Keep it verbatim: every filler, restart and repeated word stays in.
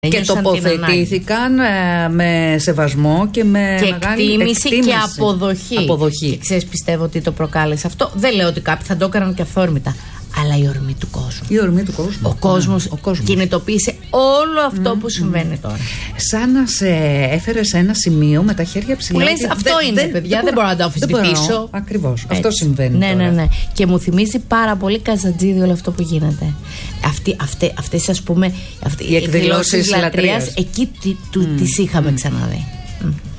Και τοποθετήθηκαν ε, με σεβασμό και με και μεγάλη εκτίμηση, εκτίμηση και αποδοχή. αποδοχή. Και ξέρεις, πιστεύω ότι το προκάλεσε αυτό. Δεν λέω ότι κάποιοι θα το έκαναν και αυθόρμητα. Αλλά η ορμή του κόσμου. Η ορμή του κόσμου. Ο κόσμος, ο κόσμος. κινητοποίησε όλο αυτό mm, που συμβαίνει mm. τώρα. Σαν να σε έφερε σε ένα σημείο με τα χέρια ψηλά. Που λες, αυτό δεν, είναι, δεν, παιδιά, δεν, δεν μπορώ να το αμφισβητήσω. Ακριβώς. Αυτό συμβαίνει. Ναι, τώρα. ναι, ναι. Και μου θυμίζει πάρα πολύ Καζατζίδη όλο αυτό που γίνεται. Αυτή, αυτέ, αυτές, ας πούμε, αυτοί, οι εκδηλώσεις λατρείας, εκεί τι, του, mm. τις είχαμε mm. ξαναδεί. Mm.